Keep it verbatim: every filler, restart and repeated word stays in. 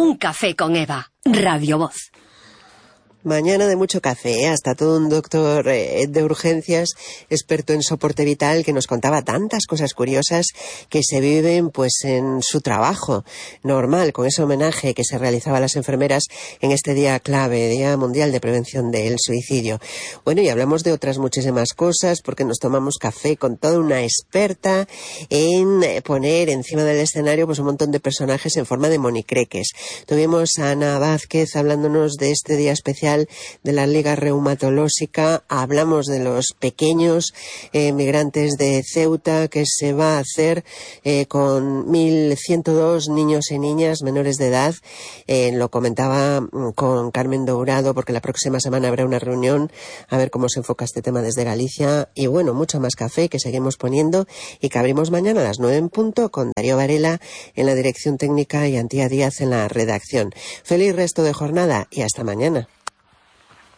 Un café con Eva, Radio Voz. Mañana de mucho café, hasta todo un doctor eh, de urgencias, experto en soporte vital, que nos contaba tantas cosas curiosas que se viven pues en su trabajo normal, con ese homenaje que se realizaba a las enfermeras en este día clave, Día Mundial de Prevención del Suicidio. Bueno, y hablamos de otras muchísimas cosas, porque nos tomamos café con toda una experta en poner encima del escenario pues un montón de personajes en forma de monicreques. Tuvimos a Ana Vázquez hablándonos de este día especial de la Liga Reumatológica. Hablamos de los pequeños eh, migrantes de Ceuta, que se va a hacer eh, con mil ciento dos niños y niñas menores de edad. Eh, lo comentaba con Carmen Dourado, porque la próxima semana habrá una reunión a ver cómo se enfoca este tema desde Galicia. Y bueno, mucho más café que seguimos poniendo y que abrimos mañana a las nueve en punto con Darío Varela en la dirección técnica y Antía Díaz en la redacción. Feliz resto de jornada y hasta mañana.